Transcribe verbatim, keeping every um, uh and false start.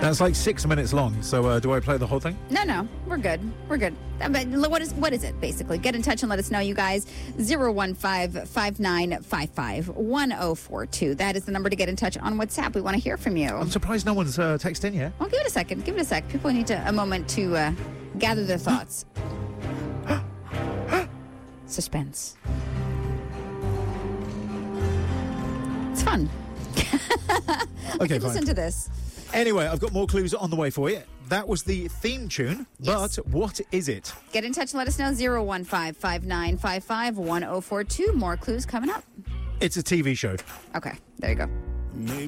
That's like six minutes long. So uh, do I play the whole thing? No, no, we're good. We're good. Uh, But what is what is it basically? Get in touch and let us know, you guys. zero one five, five nine five five, one zero four two. That is the number to get in touch on WhatsApp. We want to hear from you. I'm surprised no one's uh, texted in yet. Well, give it a second. Give it a sec. People need to, a moment to uh, gather their thoughts. Suspense. It's fun. Okay, Listen fine. to this. Anyway, I've got more clues on the way for you. That was the theme tune, Yes. but what is it? Get in touch and let us know. zero one five, five nine five five, one zero four two. More clues coming up. It's a T V show. Okay, there you go.